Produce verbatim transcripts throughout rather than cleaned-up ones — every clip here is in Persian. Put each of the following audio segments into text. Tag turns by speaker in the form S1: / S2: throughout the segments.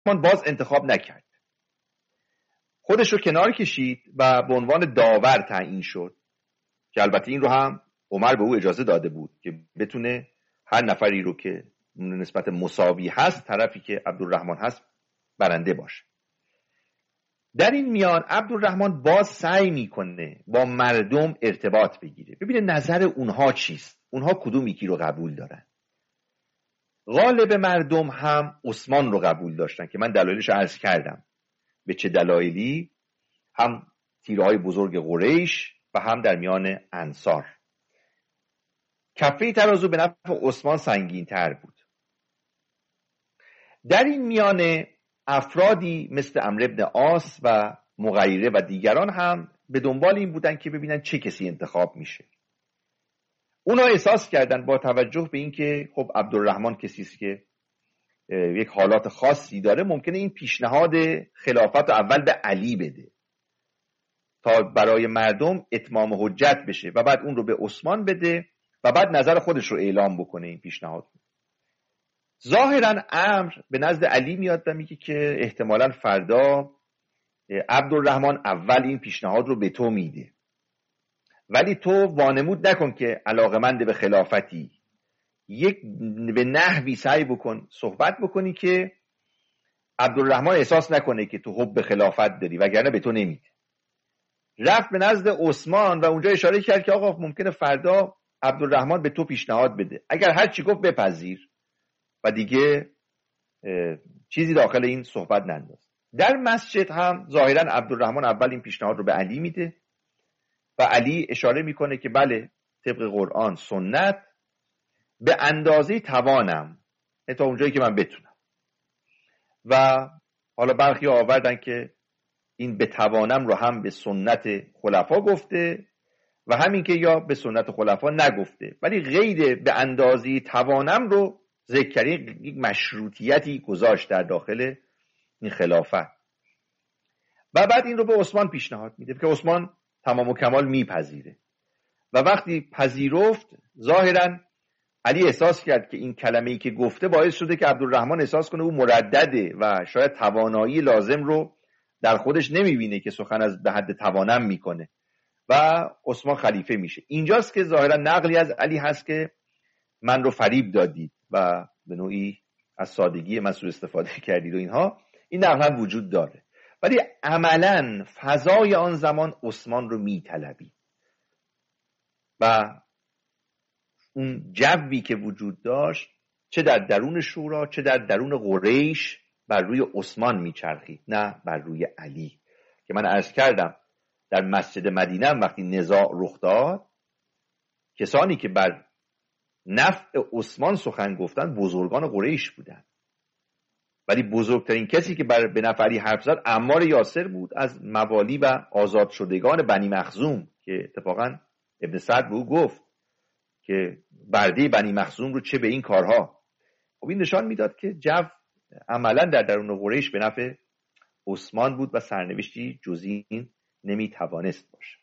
S1: باز انتخاب نکرد، خودش رو کنار کشید و به عنوان داور تعیین شد که البته این رو هم عمر به او اجازه داده بود که بتونه هر نفری رو که نسبت مساوی هست، طرفی که عبدالرحمن هست، برنده باشه. در این میان عبدالرحمن باز سعی میکنه با مردم ارتباط بگیره، ببینه نظر اونها چیست، اونها کدوم یکی رو قبول دارن. غالب مردم هم عثمان رو قبول داشتن که من دلایلش عرض کردم به چه دلایلی، هم تیرهای بزرگ قریش و هم در میان انصار. کفه ترازو به نفع عثمان سنگین تر بود. در این میان افرادی مثل عمرو بن عاص و مغیره و دیگران هم به دنبال این بودن که ببینن چه کسی انتخاب میشه. اونا احساس کردن با توجه به اینکه خب عبدالرحمن کسی است که یک حالات خاصی داره، ممکنه این پیشنهاد خلافت رو اول به علی بده تا برای مردم اتمام حجت بشه و بعد اون رو به عثمان بده و بعد نظر خودش رو اعلام بکنه این پیشنهاد. ظاهرا امر به نزد علی میاد و میگه که احتمالاً فردا عبدالرحمن اول این پیشنهاد رو به تو میده، ولی تو وانمود نکن که علاقمند به خلافتی، یک به نحوی سعی بکن صحبت بکنی که عبدالرحمن احساس نکنه که تو حب خلافت داری، وگرنه به تو نمیده. رفت به نزد عثمان و اونجا اشاره کرد که آقا ممکنه فردا عبدالرحمن به تو پیشنهاد بده، اگر هر چی گفت بپذیر و دیگه چیزی داخل این صحبت ننداز. در مسجد هم ظاهرا عبدالرحمن اول این پیشنهاد رو به علی میده و علی اشاره میکنه که بله طبق قرآن سنت به اندازه توانم، تا اونجایی که من بتونم. و حالا برخی آوردن که این به توانم رو هم به سنت خلفا گفته و همین که یا به سنت خلفا نگفته، ولی غیر به اندازه توانم رو ذکر کرد، یک مشروطیتی گذاشت در داخل این خلافت. و بعد این رو به عثمان پیشنهاد میده که عثمان تمام و کمال میپذیره و وقتی پذیرفت ظاهرا علی احساس کرد که این کلمه‌ای که گفته باعث شده که عبدالرحمن احساس کنه او مردده و شاید توانایی لازم رو در خودش نمیبینه که سخن از به حد توانم میکنه و عثمان خلیفه میشه. اینجاست که ظاهرا نقلی از علی هست که من رو فریب دادید و به نوعی از سادگی من سوء استفاده کردید و اینها، این نقل هم وجود داره، ولی عملا فضای آن زمان عثمان رو میطلبید و اون جوی که وجود داشت چه در درون شورا چه در درون قریش بر روی عثمان میچرخید، نه بر روی علی. که من عرض کردم در مسجد مدینه هم وقتی نزاع رخ داد، کسانی که بر نفع عثمان سخن گفتن بزرگان قریش بودند، ولی بزرگترین کسی که بر به نفع علی حرف زد عمار یاسر بود از موالی و آزاد شدگان بنی مخزوم، که اتفاقا ابن سعد به او گفت که برده بنی مخزوم رو چه به این کارها. خب این نشان میداد که جو عملا در درون قریش به نفع عثمان بود و سرنوشتی جز این نمیتوانست باشه.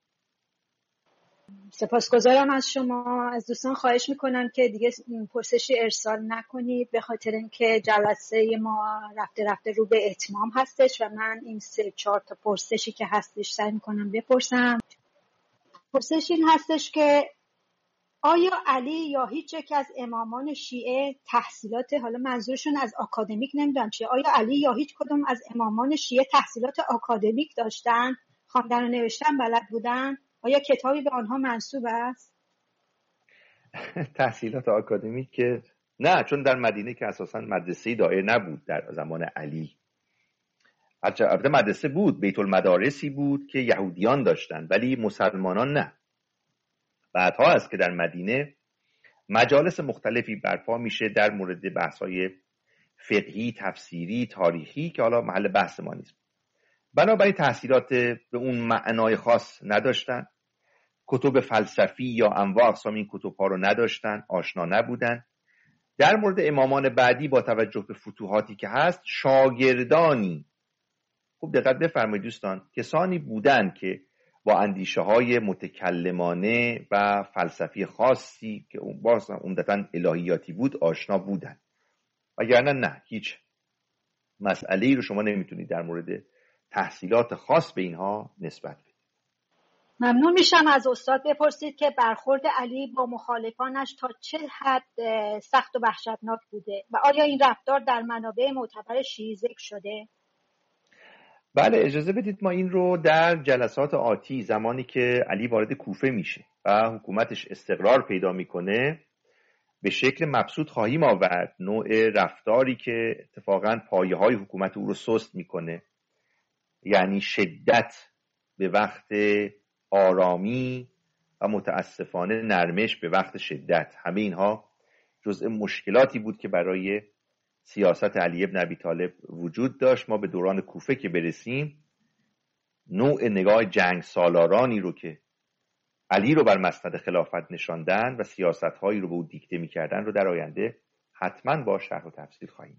S2: سپاسگزارم از شما. از دوستان خواهش میکنم که دیگه پرسشی ارسال نکنید، به خاطر اینکه جلسه ما رفته رفته رو به اتمام هستش و من این سه چهار تا پرسشی که هستش سعی میکنم بپرسم. پرسش این هستش که آیا علی یا هیچ یک از امامان شیعه تحصیلات، حالا منظورشون از آکادمیک نمیدونم چیه، آیا علی یا هیچ کدوم از امامان شیعه تحصیلات آکادمیک داشتن، خواندن و نوشتن بلد بودن؟ آیا کتابی به آنها منسوب است؟
S1: تحصیلات آکادمیک که نه، چون در مدینه که اساساً مدرسه‌ای دایر نبود در زمان علی. البته مدرسه بود، بیت المدارسی بود که یهودیان داشتن ولی مسلمانان نه. بعدها است که در مدینه مجالس مختلفی برپا میشه در مورد بحث‌های فقهی، تفسیری، تاریخی که حالا محل بحث ما نیست. بنابراین تحصیلات به اون معنای خاص نداشتن، کتب فلسفی یا انواع اقسام این کتب‌ها رو نداشتن، آشنا نبودن. در مورد امامان بعدی با توجه به فتوحاتی که هست، شاگردانی، خوب دقت بفرمایید دوستان، کسانی بودن که با اندیشه های متکلمانه و فلسفی خاصی که اون باز عمدتاً الهیاتی بود آشنا بودن، وگرنه نه، هیچ مسئله‌ای رو شما نمیتونید در مورد تحصیلات خاص به اینها نسبت بدید.
S2: ممنون میشم از استاد بپرسید که برخورد علی با مخالفانش تا چه حد سخت و وحشتناک بوده و آیا این رفتار در منابع معتبر شیعی ذکر شده؟
S1: بله، اجازه بدید ما این رو در جلسات آتی، زمانی که علی وارد کوفه میشه و حکومتش استقرار پیدا میکنه، به شکل مبسوط خواهیم آورد. نوع رفتاری که اتفاقاً پایه های حکومت او رو سست میکنه، یعنی شدت به وقت آرامی و متاسفانه نرمش به وقت شدت، همه اینها جزء مشکلاتی بود که برای سیاست علی ابن ابی طالب وجود داشت. ما به دوران کوفه که برسیم، نوع نگاه جنگ سالارانی رو که علی رو بر مسند خلافت نشاندن و سیاست‌هایی رو به او دیکته می‌کردن رو در آینده حتما با شرح و تفصیل خواهیم.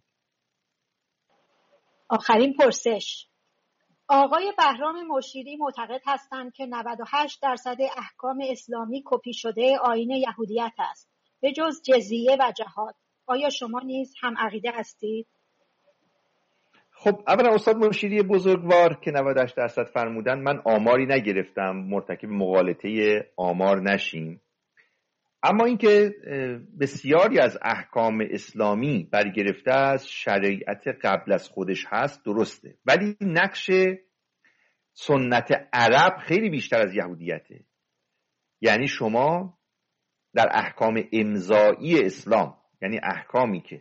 S2: آخرین پرسش: آقای بهرام مشیری معتقد هستند که نود و هشت درصد احکام اسلامی کپی شده آیین یهودیت است به جز جزیه و جهاد. آیا شما نیز هم عقیده هستید؟
S1: خب اولا استاد مشیری بزرگوار که نود و هشت درصد فرمودن، من آماری نگرفتم، مرتکب مغالطه آمار نشیم. اما اینکه بسیاری از احکام اسلامی برگرفته از شریعت قبل از خودش هست درسته، ولی نقش سنت عرب خیلی بیشتر از یهودیته. یعنی شما در احکام امضایی اسلام، یعنی احکامی که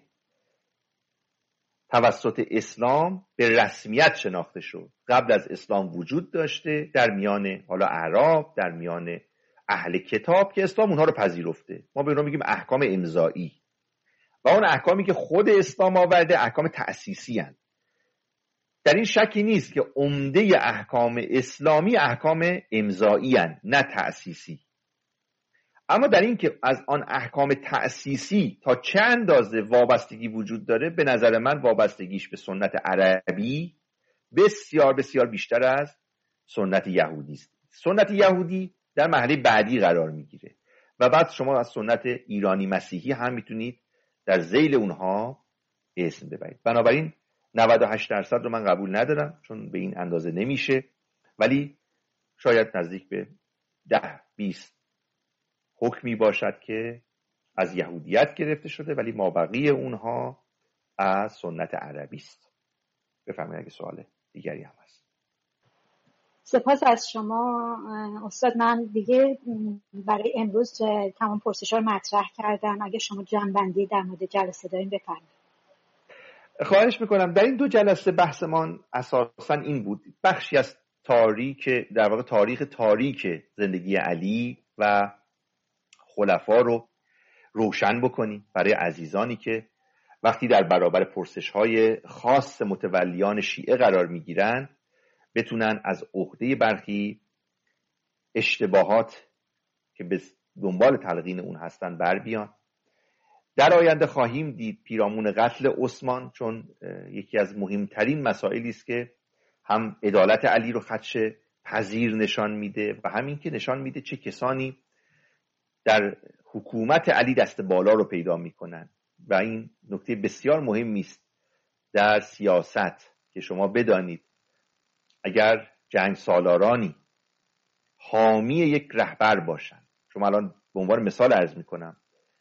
S1: توسط اسلام به رسمیت شناخته شد، قبل از اسلام وجود داشته در میان حالا اعراب، در میان اهل کتاب که اسلام اونها رو پذیرفته، ما به اونها میگیم احکام امضایی. و اون احکامی که خود اسلام آورده احکام تأسیسی هستند. در این شکی نیست که عمده احکام اسلامی احکام امضایی هستند، نه تأسیسی. اما در این که از آن احکام تأسیسی تا چه اندازه وابستگی وجود داره، به نظر من وابستگیش به سنت عربی بسیار بسیار بیشتر از سنت یهودی است. سنت یهودی در مرحله بعدی قرار میگیره و بعد شما از سنت ایرانی مسیحی هم میتونید در ذیل اونها اسم ببرید. بنابراین نود و هشت درصد رو من قبول ندارم، چون به این اندازه نمیشه، ولی شاید نزدیک به ده بیست حکمی باشد که از یهودیت گرفته شده ولی مابقی اونها از سنت عربی است. بفرمایید اگه سوال دیگری هم هست.
S2: سپاس از شما استاد. من دیگه برای امروز تمام پرسش‌ها رو مطرح کردم. اگه شما جنبندی در مورد جلسه دارین بفرمایید.
S1: خواهش میکنم. در این دو جلسه بحثمان اساساً این بود، بخشی از تاریک، در واقع تاریخ تاریک زندگی علی و خلفا رو روشن بکنیم برای عزیزانی که وقتی در برابر پرسش‌های خاص متولیان شیعه قرار میگیرن بتونن از عهده برخی اشتباهات که به دنبال تلقین اون هستن بر بیان. در آینده خواهیم دید پیرامون قتل عثمان، چون یکی از مهمترین مسائلی است که هم عدالت علی رو خدش پذیر نشان میده و همین که نشان میده چه کسانی در حکومت علی دست بالا رو پیدا میکنن. و این نکته بسیار مهمی است در سیاست که شما بدانید اگر جنگ سالارانی حامی یک رهبر باشن، شما الان به عنوان مثال عرض میکنم،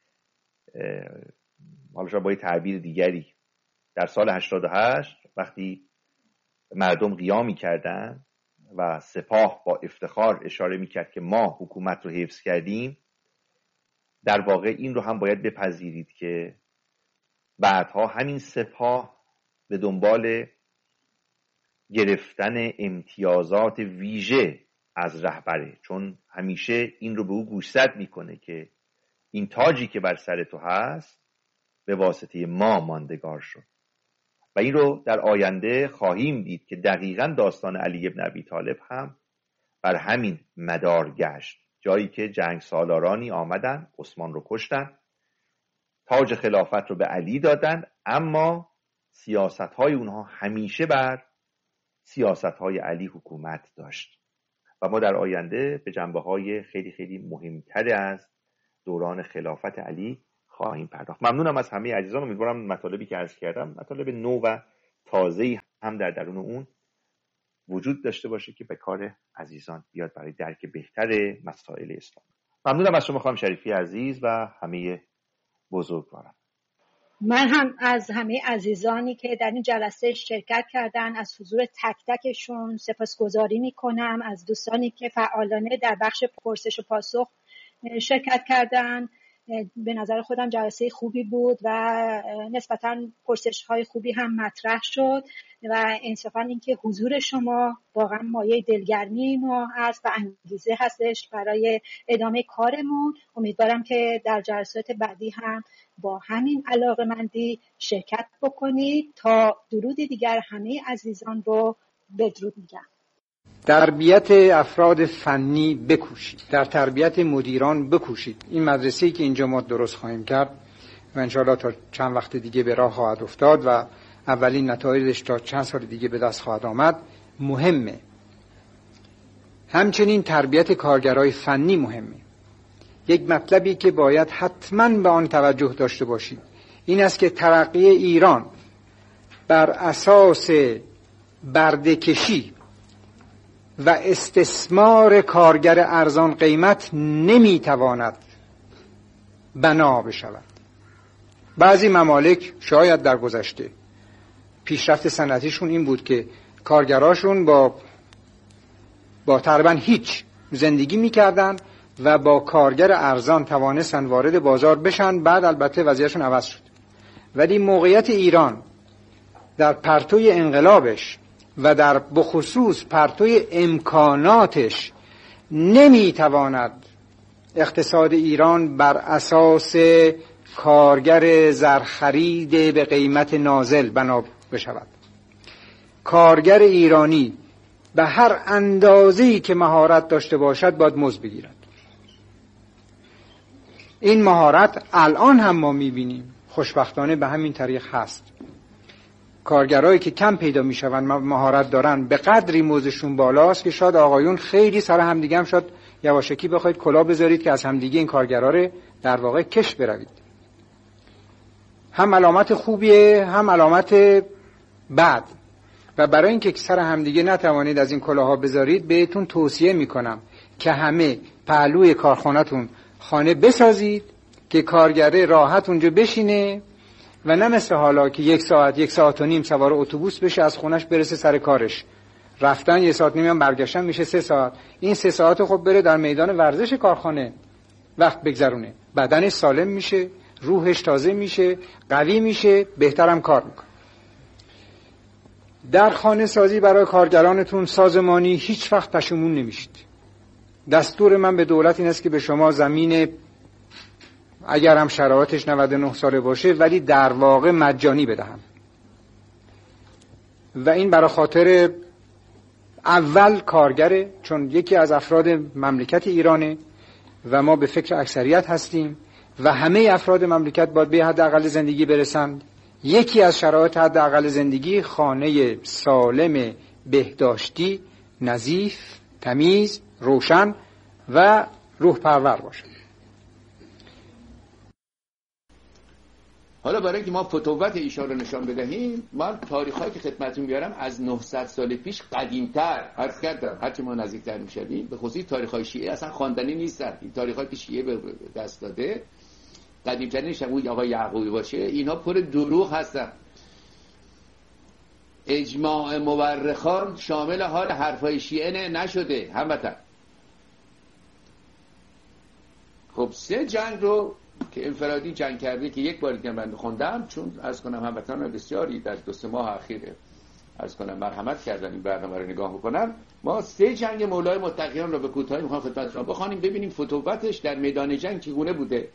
S1: حالا شما با یه تعبیر دیگری، در سال هشتاد و هشت وقتی مردم قیام میکردن و سپاه با افتخار اشاره میکرد که ما حکومت رو حفظ کردیم، در واقع این رو هم باید بپذیرید که بعدها همین سپاه به دنبال گرفتن امتیازات ویژه از رهبره، چون همیشه این رو به او گوشزد میکنه که این تاجی که بر سر تو هست به واسطه ما ماندگار شد. و این رو در آینده خواهیم دید که دقیقاً داستان علی ابن ابی طالب هم بر همین مدار گشت، جایی که جنگ سالارانی آمدن عثمان رو کشتن، تاج خلافت رو به علی دادن، اما سیاست‌های اونها همیشه بر سیاست‌های علی حکومت داشت. و ما در آینده به جنبه‌های خیلی خیلی مهمتر از دوران خلافت علی خواهیم پرداخت. ممنونم از همه عزیزان. امیدوارم مطالبی که عرض کردم مطالب نو و تازه‌ای هم در درون اون وجود داشته باشه که به کار عزیزان بیاد برای درک بهتر مسائل اسلام. ممنونم از شما خانم شریفی عزیز و همه بزرگواران.
S2: من هم از همه عزیزانی که در این جلسه شرکت کردن، از حضور تک تکشون سپاسگزاری میکنم. از دوستانی که فعالانه در بخش پرسش و پاسخ شرکت کردن، به نظر خودم جلسه خوبی بود و نسبتاً پرسش های خوبی هم مطرح شد و انصافاً اینکه حضور شما واقعا مایه دلگرمی ما است و انگیزه هستش برای ادامه کارمون. امیدوارم که در جلسات بعدی هم با همین علاقه‌مندی شرکت بکنید. تا درودی دیگر همه عزیزان رو بدرود میگم.
S3: تربیت افراد فنی بکوشید، در تربیت مدیران بکوشید. این مدرسه‌ای که اینجا ما درست خواهیم کرد و انشاءالله تا چند وقت دیگه به راه خواهد افتاد و اولین نتایجش تا چند سال دیگه به دست خواهد آمد، مهمه. همچنین تربیت کارگرای فنی مهمه. یک مطلبی که باید حتما به آن توجه داشته باشید این است که ترقی ایران بر اساس برده‌کشی و استثمار کارگر ارزان قیمت نمیتواند بنا بشود. بعضی ممالک شاید در گذشته پیشرفت صنعتیشون این بود که کارگراشون با با تقریبا هیچ زندگی میکردن و با کارگر ارزان توانستن وارد بازار بشن. بعد البته وضعیتشون عوض شد، ولی موقعیت ایران در پرتوی انقلابش و در بخصوص پرتوی امکاناتش نمیتواند اقتصاد ایران بر اساس کارگر زرخرید به قیمت نازل بنا بشود. کارگر ایرانی به هر اندازه‌ای که مهارت داشته باشد باید مزد بگیرد. این مهارت الان هم ما میبینیم خوشبختانه به همین طریق هست. کارگرایی که کم پیدا میشوند مهارت دارن به قدری مزدشون بالاست که شاید آقایون خیلی سر همدیگه هم شاید یواشکی بخواید کلا بذارید که از همدیگه این کارگرا رو در واقع کش بروید. هم علامت خوبیه هم علامت بد. و برای اینکه سر همدیگه نتوانید از این کلاها بذارید، بهتون توصیه میکنم که همه پهلوی کارخانه‌تون خانه بسازید که کارگره راحت اونجا بشینه و نه مثل حالا که یک ساعت یک ساعت و نیم سوار اتوبوس بشه از خونش برسه سر کارش. رفتن یک ساعت نیم هم برگشتن میشه سه ساعت. این سه ساعت خب بره در میدان ورزش کارخانه وقت بگذرونه. بدنش سالم میشه، روحش تازه میشه، قوی میشه، بهترم کار میکنه. در خانه سازی برای کارگرانتون سازمانی هیچ وقت پشیمون نمیشید. دستور من به دولت این است که به شما زمین اگر هم شرایطش نود و نه ساله باشه ولی در واقع مجانی بدهم و این برای خاطر اول کارگره، چون یکی از افراد مملکت ایرانه و ما به فکر اکثریت هستیم و همه افراد مملکت باید به حداقل زندگی برسند. یکی از شرایط حداقل زندگی خانه سالم بهداشتی، نظیف، تمیز، روشن و روح پرور باشه.
S4: حالا برای اینکه ما فتوت ایشان رو نشان بدهیم، من تاریخایی که خدمتتون بیارم از نهصد سال پیش قدیم‌تر عرض کردم. هرچی ما نزدیک‌تر می‌شویم به خصوص تاریخ‌های شیعه اصلا خواندنی نیستن. این تاریخایی که شیعه به دست داده قدیم‌تر نیست. اون آقای یعقوبی باشه، اینا پر دروغ هستن. اجماع مورخان شامل حال حرفای شیعه نشده هموطن. خب سه جنگ رو که انفرادی جنگ کرده که یک بار دیگه من خوندم، چون عرض کنم هموطنان بسیاری در دو سه ماه اخیر عرض کنم مرحمت کردن این برنامه رو نگاه بکنن. ما سه جنگ مولای متقیان رو به کوتاهی میخوام خدمتتون بخوانیم ببینیم فتوتش در میدان جنگ چگونه بوده،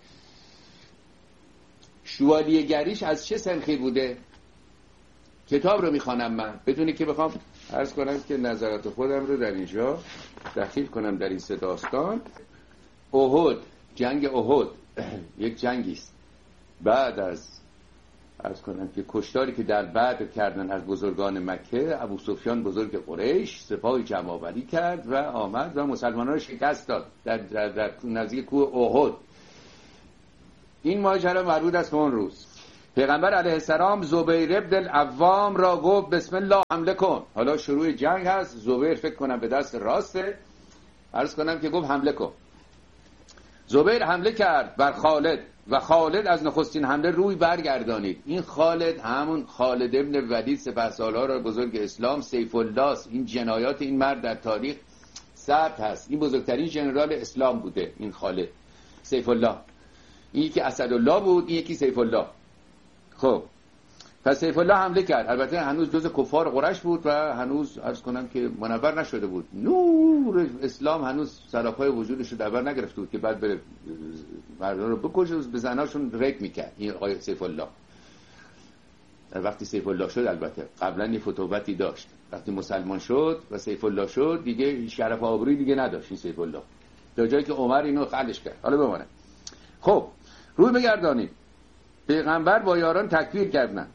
S4: شوالیه گریش از چه سنخی بوده. کتاب رو میخوانم من بدونی که بخوام عرض کنم که نظرات خودم رو در اینجا دخیل کنم در این سه داستان. احد، جنگ احد یک جنگی است بعد از عرض کنم که کشتاری که در بعد کردن از بزرگان مکه. ابو سفیان بزرگ قریش سپاهی جمع آوری کرد و آمد و مسلمانان رو شکست داد در, در, در نزدیک کوه احد. این ماجرا مربوط است به اون روز. پیغمبر علیه السلام زبیر ابن العوام را گفت بسم الله حمله کن. حالا شروع جنگ هست، زبیر فکر کنم به دست راسته، عرض کنم که گفت حمله کن. زبیر حمله کرد بر خالد و خالد از نخستین حمله روی برگردانید. این خالد همون خالد ابن ولید سپهسالار بزرگ اسلام، سیف الله. این جنایات این مرد در تاریخ ثبت هست. این بزرگترین ژنرال اسلام بوده این خالد. سیف الله، این یکی اسدالله بود، این یکی سیف الله. خب پس سیف الله حمله کرد. البته هنوز جز کفار قریش بود و هنوز عرض کنم که منور نشده بود، نور اسلام هنوز سراپای وجودش رو در نگرفته بود که بعد بره مردان رو بکشه و به زناشون ریپ میکرد. این آقای سیف الله در وقتی سیف الله شد، البته قبلا یه فتوحاتی داشت، وقتی مسلمان شد و سیف الله شد دیگه شرف آبرویی دیگه نداشت این سیف الله، تا جایی که عمر اینو خلش کرد. حالا بمونه. خب روی بگردانید. پیغمبر با یاران تکبیر کردند.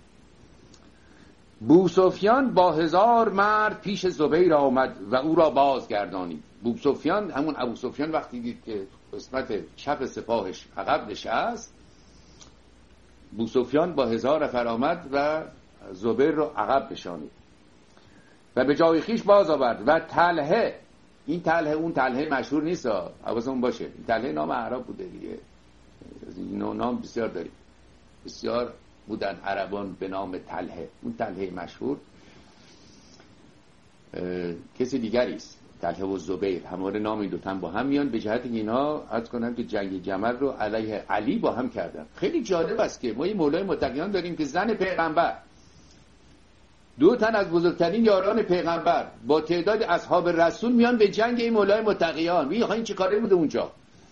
S4: بوسفیان با هزار مرد پیش زبیر آمد و او را بازگردانید. بوسفیان همون ابو سفیان وقتی دید که قسمت چپ سپاهش عقب نشست، بوسفیان با هزار نفر آمد و زبیر را عقب نشانید و به جای خیش باز آورد. و طلحه، این طلحه اون طلحه مشهور نیست، حواسمون باشه، این طلحه نام عرب بوده دیگه، این نام بسیار داریم، بسیار بودن عربان به نام طلحه. اون طلحه مشهور کسی دیگری است. طلحه و زبیر همواره نام این دوتن با هم میان، به جهت اینا عرض کنم که جنگ جمل رو علیه علی با هم کردن. خیلی جالب است که ما یه مولای متقیان داریم که زن پیغمبر، دو تن از بزرگترین یاران پیغمبر با تعداد اصحاب رسول میان به جنگ این مولای متقیان. وی این چه کاری بوده اونجا؟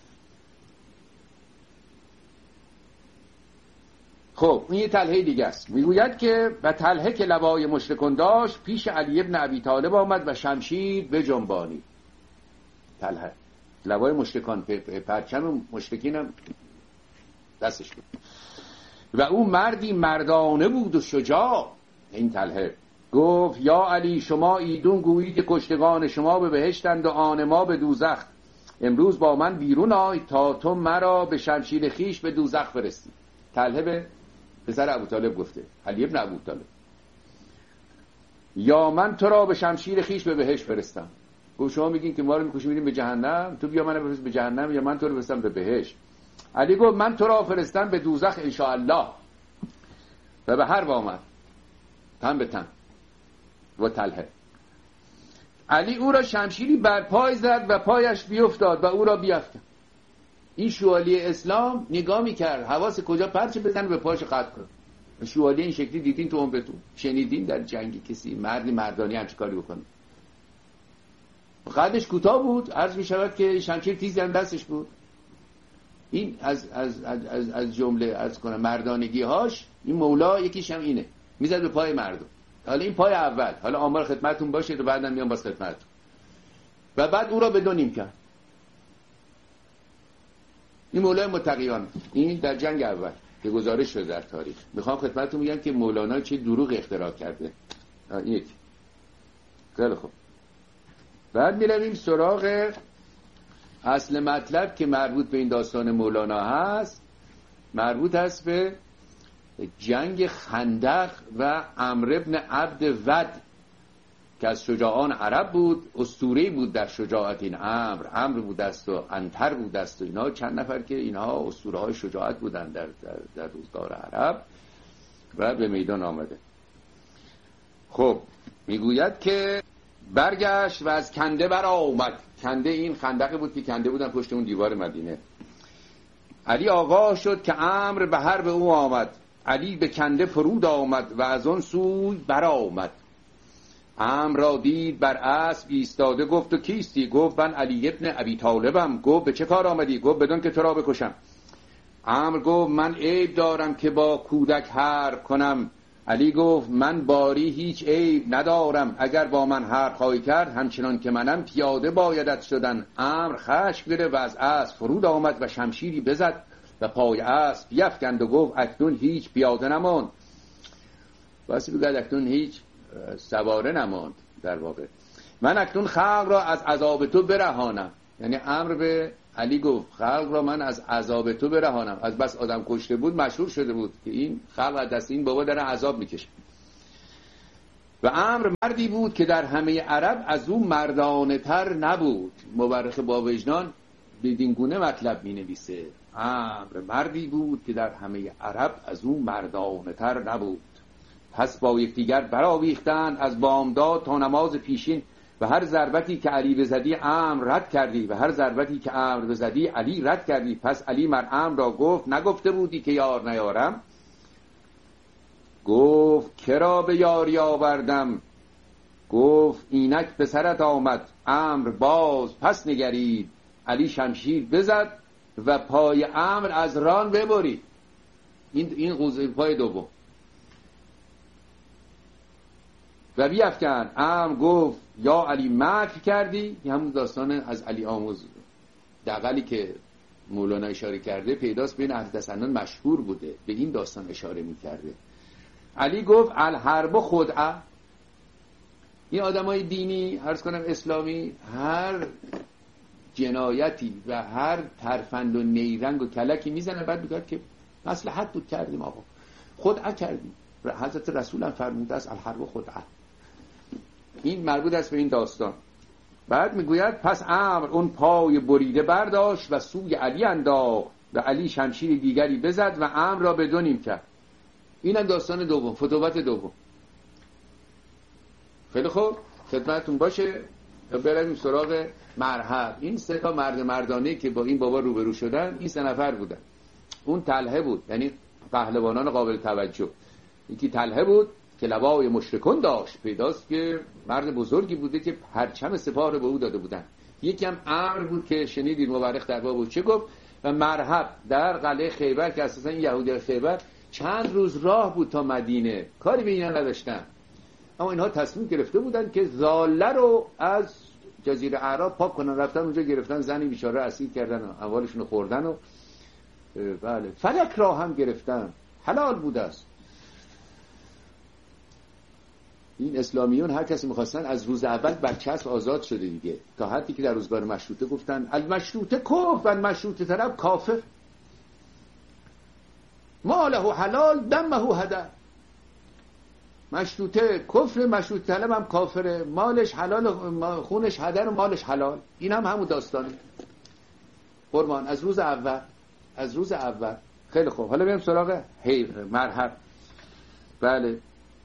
S4: خب این یه طلحه دیگه است. میگوید که و طلحه که لوای مشرکان داشت پیش علی ابن ابی طالب آمد و شمشیر بجنبانید. طلحه لوای مشرکان، پرچم مشرکین هم دستش بود و او مردی مردانه بود و شجاع. این طلحه گفت یا علی شما ایدون گویید که کشتگان شما به بهشتند و آن ما به دوزخ. امروز با من بیرون آی تا تو مرا به شمشیر خیش به دوزخ فرستی. طلحه به پسر ابو طالب گفته، علی ابن ابو طالب، یا من تو را به شمشیر خیش به بهشت فرستم. گفت شما میگین که ما رو میکشیم میریم به جهنم، تو بیا منو بفرست به جهنم یا من تو رو بفرستم به بهشت. علی گفت من تو را فرستم به دوزخ ان شاء الله. و به حرب آمد تن به تن و طلحه. علی او را شمشیری بر پای زد و پایش بیفتاد و او را بیافکند. این شوالیه اسلام نگاه میکرد حواس کجا پرچه بزنه به پاش قطع کنه. شوالیه این شکلی دیدین تو عمرتون؟ شنیدین در جنگی کسی مردی مردانی همچه کاری بکنه؟ قدش کوتاه بود، عرض میشود که شمشیر تیزی هم دستش بود. این از از از از, از جمله از کنه مردانگی هاش این مولا یکیش هم اینه، میزد به پای مردم. حالا این پای اول، حالا آمار خدمتتون باشه و بعدم میام باز خدمتتون. و بعد او را به دو نیم کرد. این مولای متقیان، این در جنگ اول که گزارش شده در تاریخ. میخوام خدمتتون میگم که مولانا چه دروغ اختراع کرده. این یکی. خیلی خوب. بعد میرویم سراغ اصل مطلب که مربوط به این داستان مولانا هست. مربوط هست به جنگ خندق و عمرو بن عبد ود که از شجاعان عرب بود، اسطوره‌ای بود در شجاعت این عمرو. عمرو بود است و انتر بود است و اینا چند نفر که اینها اسطوره‌های شجاعت بودن در, در, در روزگار عرب و به میدان آمده. خب میگوید که برگشت و از کنده برآ آمد. کنده این خندقی بود که کنده بودن پشت اون دیوار مدینه. علی آگاه شد که عمرو به حرب او آمد. علی به کنده فرود آمد و از آن سوی برآ آمد. عمرو را دید بر اسب ایستاده، گفت و کیستی؟ گفت من علی ابن ابی طالبم. گفت به چه کار آمدی؟ گفت بدون که تو را بکشم. عمرو گفت من عیب دارم که با کودک حرب کنم. علی گفت من باری هیچ عیب ندارم، اگر با من حرب خواهی کرد همچنان که منم پیاده بایدت شدن. عمرو خشم گرفت و از اسب فرود آمد و شمشیری بزد و پای اسب بیفکند و گفت اکنون هیچ پیاده نماند. واسه بگه اکنون هیچ سواره نماند. در واقع من اکنون خلق را از عذاب تو برهانم. یعنی امر به علی گفت خلق را من از عذاب تو برهانم. از بس آدم کشته بود مشهور شده بود که این خلق از دست این بابا داره عذاب میکشه. و عمرو مردی بود که در همه عرب از او مردانه تر نبود. مورخ با وجدان بدین گونه مطلب می نویسه: عمرو مردی بود که در همه عرب از او مردانه تر نبود. پس با یکدیگر برآویختند از بامداد تا نماز پیشین و هر ضربتی که علی بزدی عمرو رد کردی و هر ضربتی که عمرو بزدی علی رد کردی. پس علی مر عمرو را گفت نگفته بودی که یار نیارم؟ گفت کرا به یاری آوردم؟ گفت اینک پسرت آمد. عمرو باز پس نگرید، علی شمشیر بزد و پای عمرو از ران ببرید. این این قوزه پای دوم و بیفکن. عمرو گفت یا علی مکر کردی. این همون داستان از علی آموز دقلی که مولانا اشاره کرده پیداست بین اهل دستندان مشهور بوده، به این داستان اشاره میکرده. علی گفت الحرب خدعه. این آدمای دینی عرض کنم اسلامی هر جنایتی و هر ترفند و نیرنگ و کلکی میزنه بعد میگه که مصلحت بود کردیم آقا، خدعه کردیم. حضرت رسول هم فرموده است الحرب خدعه. این مربوط است به این داستان. بعد میگوید پس عمرو اون پای بریده برداشت و سوی علی انداخت و علی شمشیر دیگری بزد و عمرو را به دو نیم کرد. اینم داستان دوم، فتوحات دوم. خیلی خوب خدمتتون باشه. بریم سراغ مرحب. این سه تا مرد مردانه که با این بابا روبرو شدن این سه نفر بودن. اون طلحه بود، یعنی پهلوانان قابل توجه. یکی طلحه بود که لوای مشرکون داشت، پیداست که مرد بزرگی بوده که پرچم سپاه رو به او داده بودن. یکی هم عمرو بود که شنیدید مورخ در باب چه گفت. و مرحب در قلعه خیبر که اساسا این یهودی خیبر چند روز راه بود تا مدینه، کاری به اینا نداشتن، اما اینها تصمیم گرفته بودن که زاله رو از جزیره اعراب پاک کنن. رفتن اونجا گرفتن زنی بیچاره اسیر کردن و اموالشون رو خوردن و بله فلک را هم گرفتن، حلال بوده است. این اسلامیون هر کسی می‌خواستن از روز اول برچسب آزاد شده دیگه، تا حدی که در روزگار مشروطه گفتن المشروطه کفر و المشروطه طرف کافر، ماله حلال دمه هدر. مشروطه کفر، مشروطه طلب هم کافره، مالش حلال، خونش هدر و مالش حلال. این هم همون داستانه قربان از روز اول، از روز اول. خیلی خوب، حالا بریم سراغ حیر مرحب. بله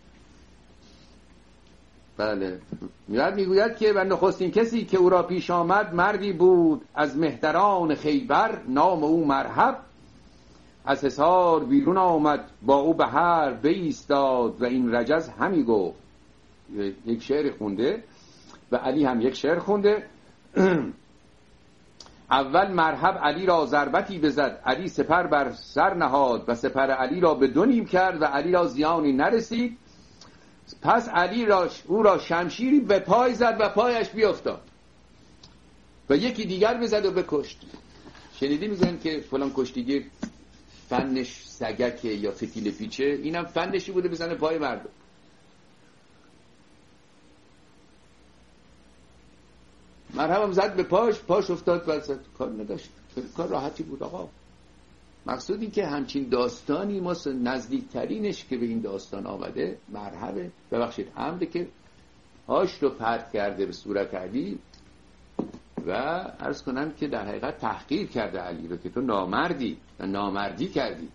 S4: بله میاد میگوید که و نخستین کسی که او را پیش آمد مردی بود از مهتران خیبر، نام او مرحب. از حصار بیرون آمد با او به هر بایستاد و این رجز همی گفت. یک شعر خونده و علی هم یک شعر خونده. اول مرحب علی را ضربتی بزد، علی سپر بر سر نهاد و سپر علی را به دو نیم کرد و علی را زیانی نرسید. پس علی را او را شمشیری به پای زد و پایش بیفتاد و یکی دیگر بزد و بکشت. شنیدی میگن که فلان کشتیگیر فنش سگکه یا فتیل پیچه، اینم فنشی بوده بزنه پای مردم. مرحبم زد به پاش، پاش افتاد و زد. کار نداشت، کار راحتی بود آقا. مقصود این که همچین داستانی ما نزدیکترینش که به این داستان آمده مرحبه، ببخشید عمده که هاش رو پرت کرده به صورت علی و عرض کنم که در حقیقت تحقیر کرده علی رو که تو نامردی و نامردی کردی.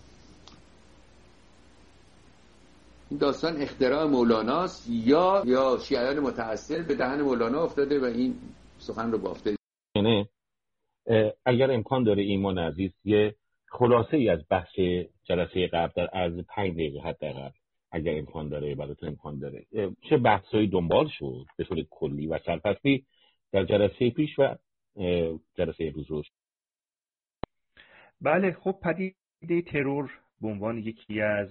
S4: این داستان اختراع مولاناست یا یا شیعیان متأثر به دهن مولانا افتاده و این سخن رو بافته.
S5: نه اگر امکان داره ایمان عزیز یه خلاصه ای از بحث جلسه قبل در عرض پنج دقیقه حداقل اگر امکان داره براتون امکان داره چه بحثایی دنبال شد به طور کلی و سرفصلی در جلسه پیش و جلسه امروز روز.
S1: بله خب پدیده ترور به عنوان یکی از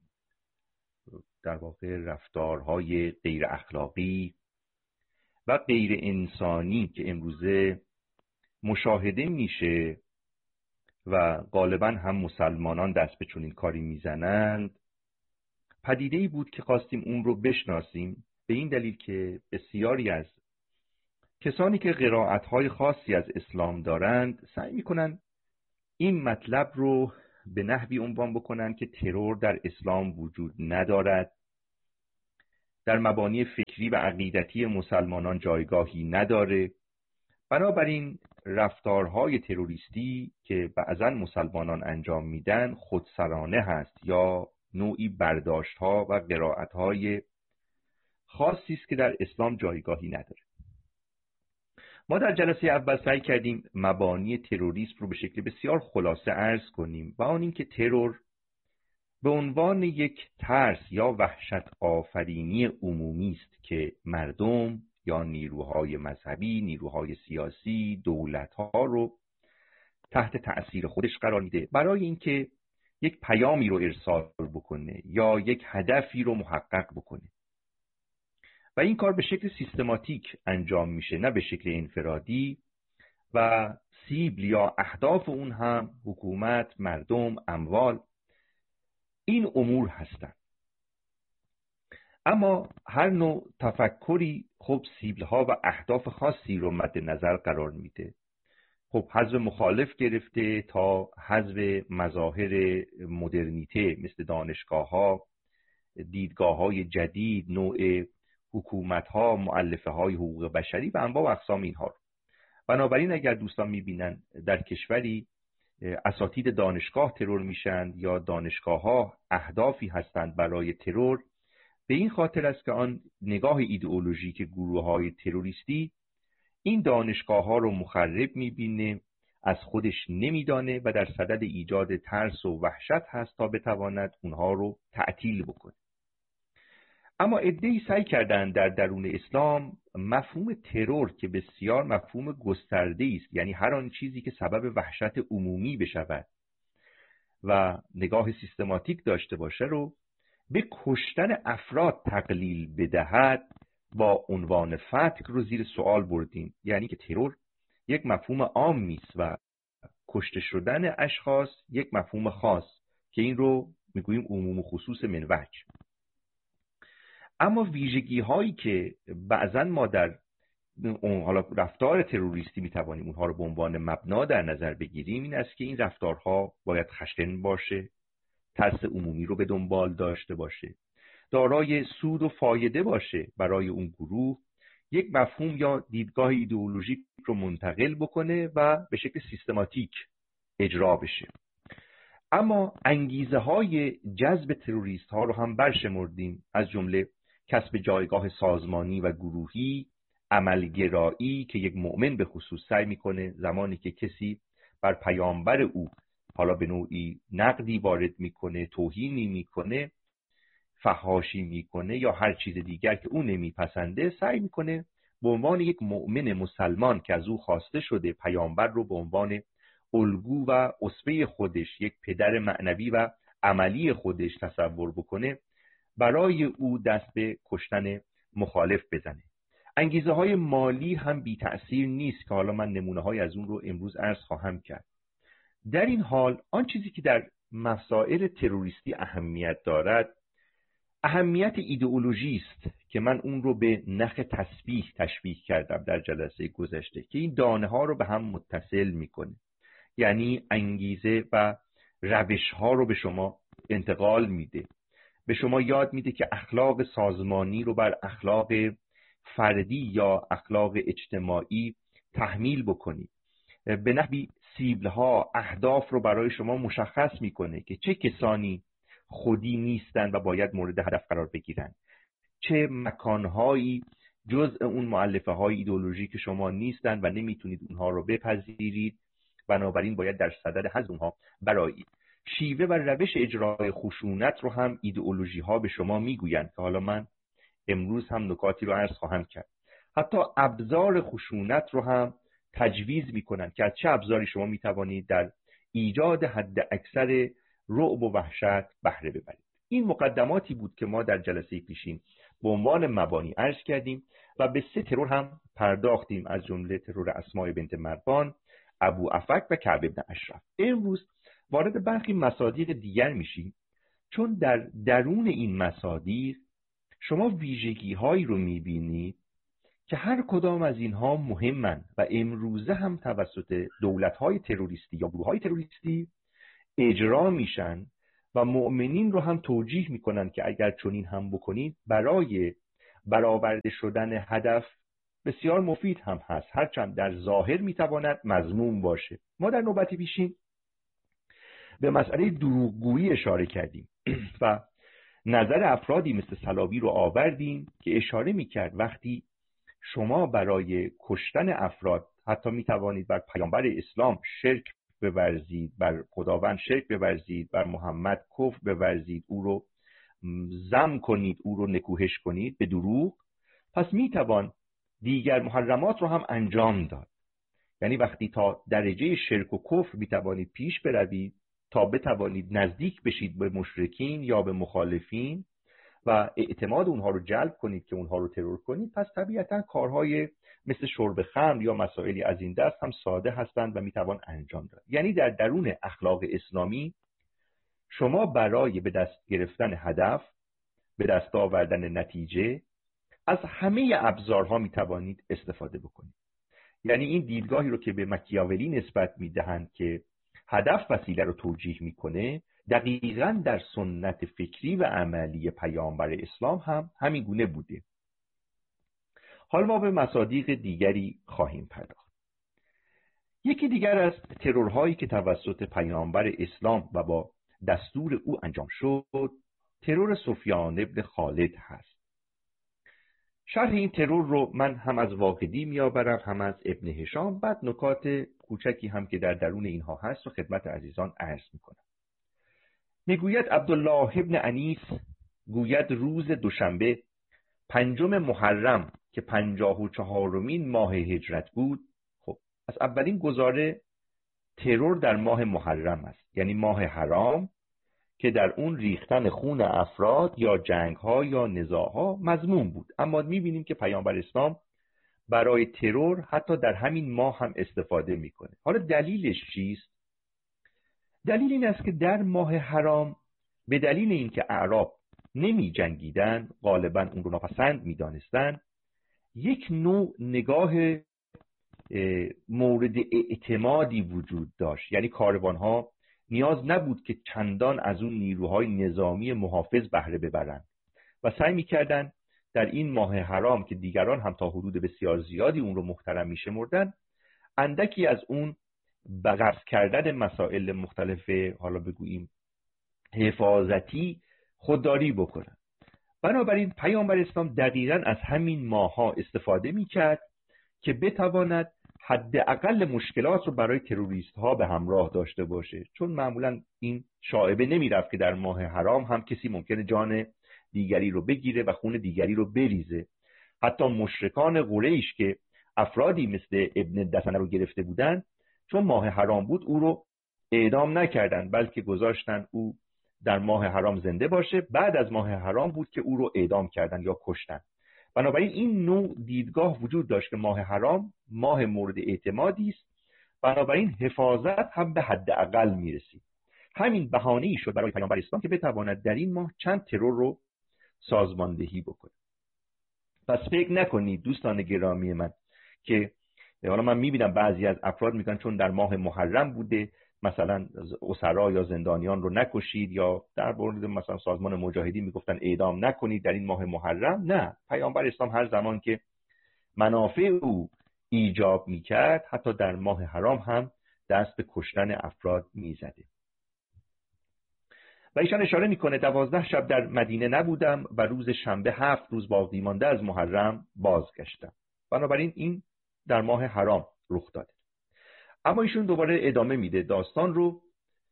S1: در واقع رفتارهای غیر اخلاقی و غیر انسانی که امروزه مشاهده میشه و غالبا هم مسلمانان دست به چنین کاری میزنند، پدیده‌ای بود که خواستیم اون رو بشناسیم، به این دلیل که بسیاری از کسانی که قرائت‌های خاصی از اسلام دارند سعی می‌کنند این مطلب رو به نحوی عنوان بکنن که ترور در اسلام وجود ندارد، در مبانی فکری و عقیدتی مسلمانان جایگاهی نداره. بنابراین رفتارهای تروریستی که بعضا مسلمانان انجام میدن خودسرانه هست یا نوعی برداشت‌ها و قرائت‌های خاصی است که در اسلام جایگاهی نداره. ما در جلسه اول سعی کردیم مبانی تروریسم رو به شکل بسیار خلاصه عرض کنیم و آن این که ترور به عنوان یک ترس یا وحشت آفرینی عمومی است که مردم یا نیروهای مذهبی، نیروهای سیاسی، دولت‌ها رو تحت تأثیر خودش قرار میده برای اینکه یک پیامی رو ارسال بکنه یا یک هدفی رو محقق بکنه و این کار به شکل سیستماتیک انجام میشه، نه به شکل انفرادی، و سیبل یا اهداف اون هم حکومت، مردم، اموال، این امور هستند. اما هر نوع تفکری خب سیبل‌ها و اهداف خاصی رو مد نظر قرار میده. خب حزب مخالف گرفته تا حزب مظاهر مدرنیته مثل دانشگاه‌ها، دیدگاه‌های جدید، نوع حکومت‌ها، مؤلفه‌های حقوق بشری و انواع و اقسام اینها رو. بنابراین اگر دوستان می‌بینن در کشوری اساتید دانشگاه ترور میشن یا دانشگاه‌ها اهدافی هستند برای ترور، به این خاطر است که آن نگاه ایدئولوژیک گروه‌های تروریستی این دانشگاه‌ها رو مخرب می‌بینه، از خودش نمی‌دانه و در صدد ایجاد ترس و وحشت هست تا بتواند اونها رو تعطیل بکنه. اما عده‌ای سعی کردند در درون اسلام مفهوم ترور که بسیار مفهوم گسترده‌ای است، یعنی هر آن چیزی که سبب وحشت عمومی بشود و نگاه سیستماتیک داشته باشه رو به کشتن افراد تقلیل بدهد، با عنوان فتک رو زیر سوال بردیم. یعنی که ترور یک مفهوم عامی است و کشته شدن اشخاص یک مفهوم خاص که این رو میگوییم عموم و خصوص من وجه. اما ویژگی هایی که بعضا ما در حالا رفتار تروریستی میتوانیم اونها رو به عنوان مبنا در نظر بگیریم این است که این رفتارها باید خشن باشه، ترس عمومی رو به دنبال داشته باشه، دارای سود و فایده باشه برای اون گروه، یک مفهوم یا دیدگاه ایدئولوژیک رو منتقل بکنه و به شکل سیستماتیک اجرا بشه. اما انگیزه های جذب تروریست ها رو هم برشمردیم، از جمله کسب جایگاه سازمانی و گروهی، عملگرایی که یک مؤمن به خصوص سعی میکنه زمانی که کسی بر پیامبر او حالا به نوعی نقدی وارد میکنه، توهینی میکنه، فحاشی میکنه یا هر چیز دیگر که او نمیپسنده، سعی میکنه به عنوان یک مؤمن مسلمان که از او خواسته شده پیامبر رو به عنوان الگو و اسوه خودش، یک پدر معنوی و عملی خودش تصور بکنه، برای او دست به کشتن مخالف بزنه. انگیزه های مالی هم بی تأثیر نیست که حالا من نمونه های از اون رو امروز عرض خواهم کرد. در این حال آن چیزی که در مسائل تروریستی اهمیت دارد اهمیت ایدئولوژی است که من اون رو به نخ تسبیح تشبیه کردم در جلسه گذشته که این دانه ها رو به هم متصل میکنه، یعنی انگیزه و روش ها رو به شما انتقال میده، به شما یاد میده که اخلاق سازمانی رو بر اخلاق فردی یا اخلاق اجتماعی تحمیل بکنید، به نحوی سیبل‌ها، اهداف رو برای شما مشخص میکنه که چه کسانی خودی نیستن و باید مورد هدف قرار بگیرن، چه مکانهایی جزء اون مؤلفه های ایدئولوژیک شما نیستن و نمیتونید اونها رو بپذیرید، بنابراین باید در صدد حذف اونها برایید. شیوه و روش اجرای خشونت رو هم ایدئولوژی ها به شما میگویند که حالا من امروز هم نکاتی رو عرض خواهم کرد. حتی ابزار خشونت رو هم تجویز میکنن که از چه ابزاری شما میتوانید در ایجاد حد اکثر رعب و وحشت بهره ببرید. این مقدماتی بود که ما در جلسه پیشین به عنوان مبانی عرض کردیم و به سه ترور هم پرداختیم، از جمله ترور اسماء بنت مروان، ابو افک و کعب بن اشرف. امروز وارد برخی مصادیق دیگر میشیم، چون در درون این مصادیق شما ویژگی هایی رو میبینید که هر کدام از اینها مهمن و امروزه هم توسط دولت‌های تروریستی یا گروه‌های تروریستی اجرا میشن و مؤمنین رو هم توجیه میکنن که اگر چنین هم بکنید برای برآورده شدن هدف بسیار مفید هم هست، هرچند در ظاهر میتواند مذموم باشه. ما در نوبت پیشین به مسئله دروغگویی اشاره کردیم و نظر افرادی مثل صلابی رو آوردیم که اشاره میکرد وقتی شما برای کشتن افراد حتی میتوانید بر پیامبر اسلام شرک بورزید، بر خداوند شرک بورزید، بر محمد کفر بورزید، او رو ذم کنید، او رو نکوهش کنید به دروغ، پس میتوان دیگر محرمات رو هم انجام داد. یعنی وقتی تا درجه شرک و کفر میتوانید پیش بروید تا بتوانید نزدیک بشید به مشرکین یا به مخالفین و اعتماد اونها رو جلب کنید که اونها رو ترور کنید، پس طبیعتا کارهای مثل شرب خمر یا مسائلی از این دست هم ساده هستند و میتوان انجام داد. یعنی در درون اخلاق اسلامی شما برای به دست گرفتن هدف، به دست آوردن نتیجه از همه ابزارها میتوانید استفاده بکنید. یعنی این دیدگاهی رو که به مکیاولی نسبت میدهند که هدف وسیله رو توجیه میکنه، دقیقاً در سنت فکری و عملی پیامبر اسلام هم همین گونه بوده. حالا ما به مصادیق دیگری خواهیم پرداخت. یکی دیگر از ترورهایی که توسط پیامبر اسلام و با دستور او انجام شد، ترور سفیان ابن خالد هست. شرح این ترور رو من هم از واقدی میآورم هم از ابن هشام، بعد نکات کوچکی هم که در درون اینها هست و خدمت عزیزان عرض میکنم. میگوید عبدالله ابن انیس گوید روز دوشنبه پنجم محرم که پنجاه و چهارمین ماه هجرت بود، خب از اولین گزاره ترور در ماه محرم است، یعنی ماه حرام که در اون ریختن خون افراد یا جنگ‌ها یا نزاع‌ها مذموم بود. اما می‌بینیم که پیامبر اسلام برای ترور حتی در همین ماه هم استفاده می‌کنه. حالا دلیلش چیست؟ دلیل این است که در ماه حرام به دلیل اینکه اعراب نمی جنگیدن، غالبا اون رو ناپسند می‌دانستند، یک نوع نگاه مورد اعتمادی وجود داشت. یعنی کاروان‌ها نیاز نبود که چندان از اون نیروهای نظامی محافظ بهره ببرند و سعی می‌کردند در این ماه حرام که دیگران هم تا حدود بسیار زیادی اون رو محترم می‌شمردند، اندکی از اون بغرض کردن مسائل مختلف، حالا بگوییم حفاظتی، خودداری بکنن. بنابراین پیامبر اسلام دقیقاً از همین ماه‌ها استفاده می‌کرد که بتواند حداقل مشکلات رو برای تروریست ها به همراه داشته باشه، چون معمولا این شایبه نمیرفت که در ماه حرام هم کسی ممکنه جان دیگری رو بگیره و خون دیگری رو بریزه. حتی مشرکان قریش که افرادی مثل ابن دسنه رو گرفته بودن، چون ماه حرام بود او رو اعدام نکردن، بلکه گذاشتن او در ماه حرام زنده باشه. بعد از ماه حرام بود که او رو اعدام کردن یا کشتن. بنابراین این نوع دیدگاه وجود داشت که ماه حرام ماه مورد اعتمادی است، بنابراین حفاظت هم به حداقل میرسید. همین بهانه‌ای شد برای پیامبر اسلام که بتواند در این ماه چند ترور رو سازماندهی بکنه. پس فکر نکنید دوستان گرامی من که حالا من میبینم بعضی از افراد میگن چون در ماه محرم بوده مثلا اسرا یا زندانیان رو نکشید، یا در مورد مثلا سازمان مجاهدین میگفتن اعدام نکنید در این ماه محرم. نه، پیامبر اسلام هر زمان که منافع او ایجاب میکرد حتی در ماه حرام هم دست به کشتن افراد میزده. و ایشان اشاره میکنه دوازده شب در مدینه نبودم و روز شنبه هفت روز باقی مانده از محرم بازگشتم. بنابراین این در ماه حرام رخ داده. اما ایشون دوباره ادامه میده داستان رو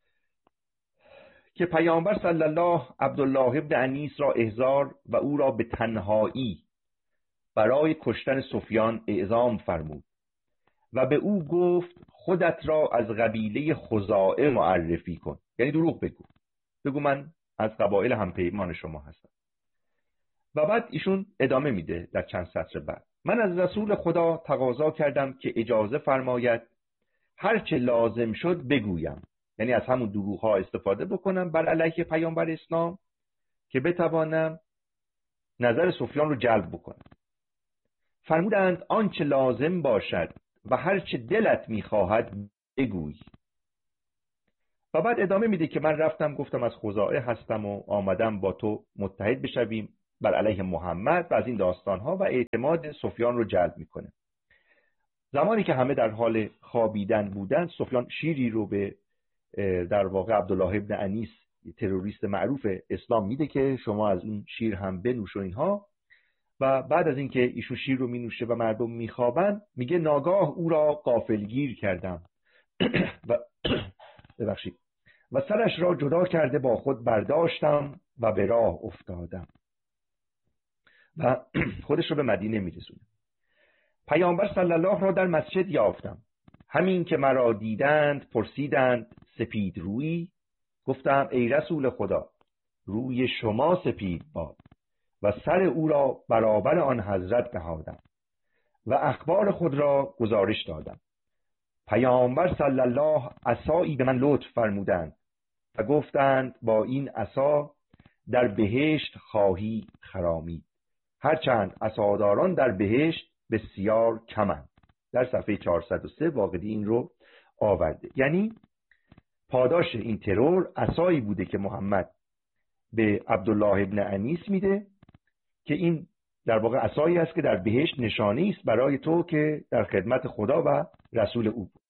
S1: که پیامبر صلی الله عبدالله ابن انیس را احضار و او را به تنهایی برای کشتن سفیان اعزام فرمود و به او گفت خودت را از قبیله خزاعه معرفی کن، یعنی دروغ بگو، بگو من از قبایل همپیمان شما هستم. و بعد ایشون ادامه میده در چند سطر بعد: من از رسول خدا تقاضا کردم که اجازه فرماید هر چه لازم شد بگویم، یعنی از همون دروغ ها استفاده بکنم بر علیه پیامبر اسلام که بتوانم نظر سفیان رو جلب بکنم. فرمودند آنچه لازم باشد و هر چه دلت میخواهد بگوی. و بعد ادامه میده که من رفتم گفتم از خزاعه هستم و آمدم با تو متحد بشویم بر علیه محمد و از این داستانها، و اعتماد سفیان رو جلب میکنه. زمانی که همه در حال خوابیدن بودند، سفیان شیری رو به در واقع عبدالله ابن انیس تروریست معروف اسلام میده که شما از اون شیر هم بنوش و اینها. و بعد از اینکه ایشون شیر رو مینوشه و مردم میخوابن، میگه ناگاه او را غافلگیر کردم و ببخشید و سرش را جدا کرده با خود برداشتم و به راه افتادم و خودش رو به مدینه میرسونه. پیامبر صلی الله را در مسجد یافتم. همین که مرا دیدند پرسیدند سپید رویی؟ گفتم ای رسول خدا، روی شما سپید باد. و سر او را برابر آن حضرت نهادم و اخبار خود را گزارش دادم. پیامبر صلی الله عصایی به من لطف فرمودند و گفتند با این عصا در بهشت خواهی خرامید، هرچند عصاداران در بهشت بسیار کمند. در صفحه چهارصد و سه واقعی این رو آورده. یعنی پاداش این ترور عصایی بوده که محمد به عبدالله ابن انیس میده که این در واقع عصایی است که در بهشت نشانی است برای تو که در خدمت خدا و رسول او بود.